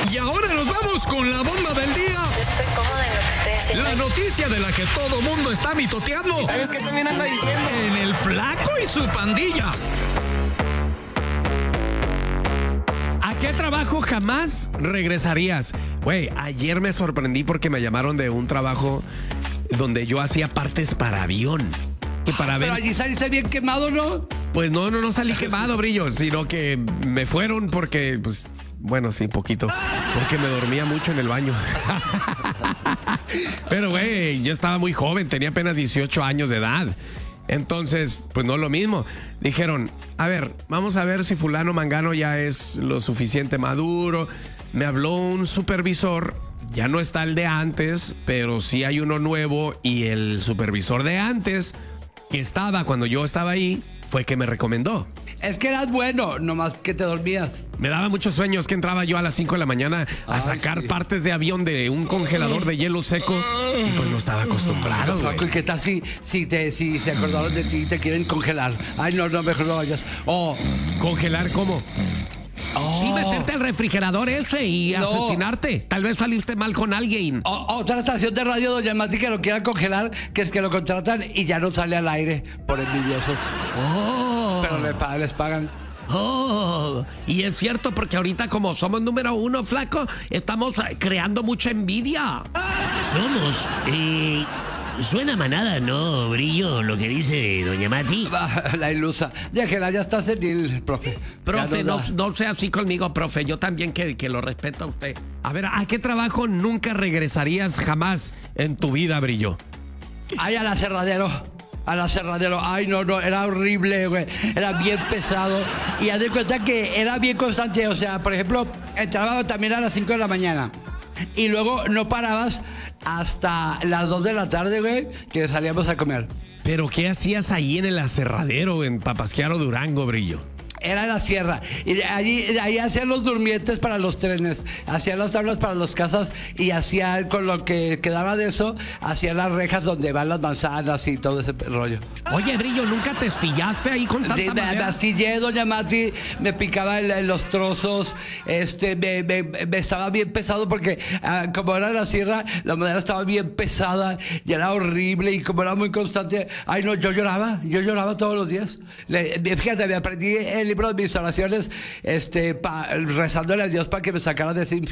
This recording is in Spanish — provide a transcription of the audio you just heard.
Y ahora nos vamos con la bomba del día. Yo estoy cómoda en lo que estoy haciendo. La noticia de la que todo mundo está mitoteando. ¿Sabes qué también anda diciendo? En el Flaco y su pandilla. ¿A qué trabajo jamás regresarías? Güey, ayer me sorprendí porque me llamaron de un trabajo donde yo hacía partes para avión. Y para ver... Pero allí saliste bien quemado, ¿no? Pues no salí quemado, Brillo, sino que me fueron porque, pues, bueno, sí, poquito, porque me dormía mucho en el baño. Pero, güey, yo estaba muy joven, tenía apenas 18 años de edad. Entonces, pues no lo mismo. Dijeron, a ver, vamos a ver si fulano mangano ya es lo suficiente maduro. Me habló un supervisor, ya no está el de antes, pero sí hay uno nuevo y el supervisor de antes, que estaba cuando yo estaba ahí, fue que me recomendó. Es que eras bueno, nomás que te dormías. Me daba muchos sueños que entraba yo a las 5 de la mañana a sacar partes de avión de un congelador de hielo seco y pues no estaba acostumbrado, Paco, ¿y güey. qué tal si se acordaron de ti y te quieren congelar? Ay, no, mejor no vayas. ¿Congelar cómo? Sí, meterte al refrigerador ese y No. asesinarte. Tal vez saliste mal con alguien. Otra estación de radio, doña Mati, que lo quieran congelar, que es que lo contratan y ya no sale al aire por envidiosos. Oh. Pero les pagan. Oh, y es cierto porque ahorita como somos número 1, Flaco, estamos creando mucha envidia. Somos. Suena manada, ¿no, Brillo? Lo que dice doña Mati. La ilusa. Déjela, ya está senil, profe. Profe, Ya no sea así conmigo, profe. Yo también que lo respeto a usted. A ver, ¿a qué trabajo nunca regresarías jamás en tu vida, Brillo? Ay, al aserradero. Ay, no, era horrible, güey. Era bien pesado. Y haz de cuenta que era bien constante. O sea, por ejemplo, entraba también a las 5 de la mañana. Y luego no parabas hasta las 2 de la tarde, güey, que salíamos a comer. ¿Pero qué hacías ahí en el aserradero, en Papasquiaro, Durango, Brillo? Era la sierra. Y de ahí hacían los durmientes para los trenes. Hacían las tablas para las casas. Y hacían, con lo que quedaba de eso, hacían las rejas donde van las manzanas y todo ese rollo. Oye, Brillo, ¿nunca te estillaste ahí con tanta Me madera? astillé, doña Mati, me picaba en los trozos, me estaba bien pesado porque como era la sierra, la madera estaba bien pesada y era horrible y como era muy constante, ay no, yo lloraba todos los días. Fíjate, me aprendí el libro de mis oraciones, rezándole a Dios para que me sacara de ese infierno.